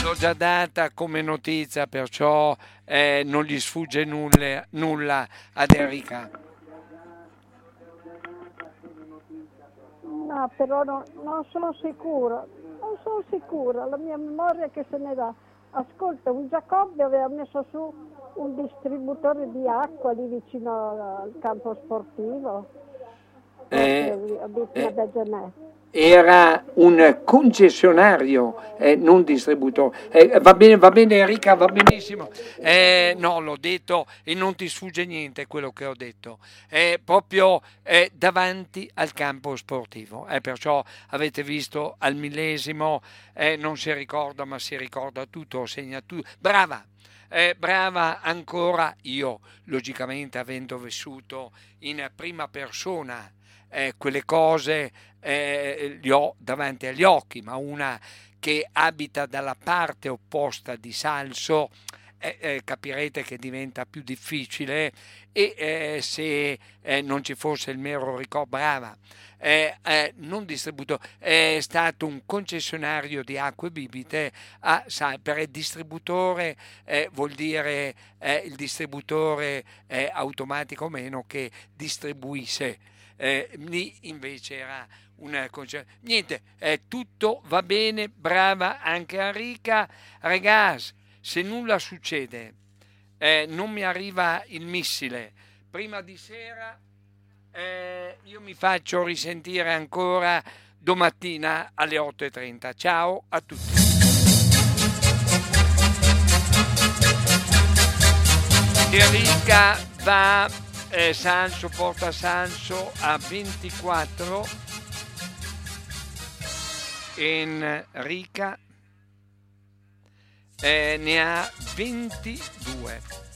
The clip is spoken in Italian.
l'ho già data come notizia, perciò non gli sfugge nulla ad Enrica. No, però non sono sicura, non sono sicura, la mia memoria che se ne va. Ascolta, un Giacobbe aveva messo su un distributore di acqua lì vicino al campo sportivo, forse Eh, ho detto una eh, baggianetta. Era un concessionario, non distributore. Va bene Enrica, va benissimo. No, l'ho detto e non ti sfugge niente quello che ho detto. È proprio davanti al campo sportivo. Perciò avete visto al millesimo, non si ricorda, ma si ricorda tutto, segna tutto. Brava! Brava ancora io, logicamente avendo vissuto in prima persona quelle cose li ho davanti agli occhi, ma una che abita dalla parte opposta di Salso, capirete che diventa più difficile e se non ci fosse il mero ricordo, brava, non distribuito, è stato un concessionario di acque bibite per il distributore vuol dire il distributore automatico o meno che distribuisce. Lì invece era un concerto. Niente, tutto va bene, brava anche Enrica. Ragazzi, se nulla succede, non mi arriva il missile prima di sera, io mi faccio risentire ancora domattina alle 8:30. Ciao a tutti. Enrica va Sanso, porta Sanso a 24, Enrica ne ha 22.